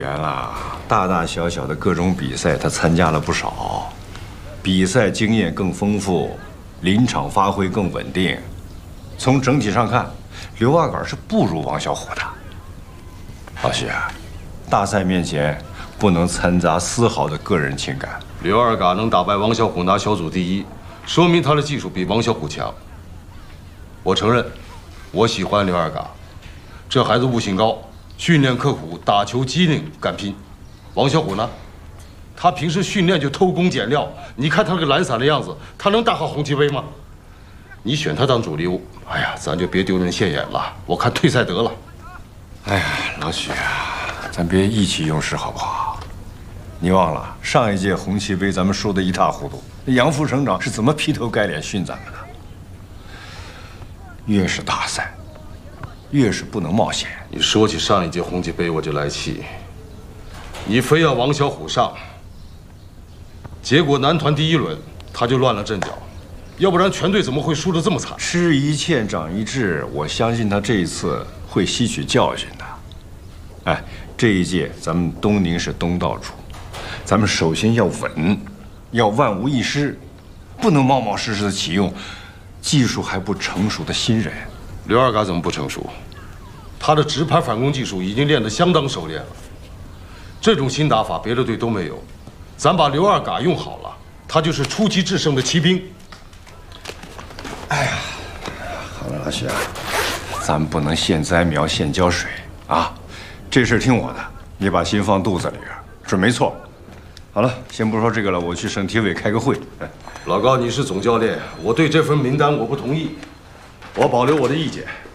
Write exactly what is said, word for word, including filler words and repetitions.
原啦，大大小小的各种比赛他参加了不少，比赛经验更丰富，临场发挥更稳定。从整体上看，刘二杆是不如王小虎的。老徐啊，大赛面前不能掺杂丝毫的个人情感。 刘二嘎能打败王小虎拿小组第一，说明他的技术比王小虎强。我承认，我喜欢刘二嘎，这孩子悟性高。 训练刻苦，打球机灵敢拼。王小虎呢？他平时训练就偷工减料，你看他那个懒散的样子，他能打好红旗杯吗？你选他当主力，哎呀，咱就别丢人现眼了。我看退赛得了。 哎呀，老许啊，咱别意气用事好不好？你忘了上一届红旗杯咱们输得一塌糊涂，那杨副省长是怎么劈头盖脸训咱们的？越是大赛。 越是不能冒险。 你说起上一届红旗杯，我就来气。你非要王小虎上，结果男团第一轮他就乱了阵脚，要不然全队怎么会输得这么惨？ 吃一堑长一智，我相信他这一次会吸取教训的。哎，这一届咱们东宁是东道主，咱们首先要稳，要万无一失，不能冒冒失失的启用技术还不成熟的新人。 刘二嘎怎么不成熟？他的直拍反攻技术已经练得相当熟练了。这种新打法别的队都没有，咱把刘二嘎用好了，他就是出奇制胜的骑兵。 哎呀，好了，老徐啊，咱们不能现栽苗现浇水啊！这事听我的，你把心放肚子里边，准没错。好了，先不说这个了，我去省体委开个会。 老高，你是总教练，我对这份名单我不同意。 我保留我的意见。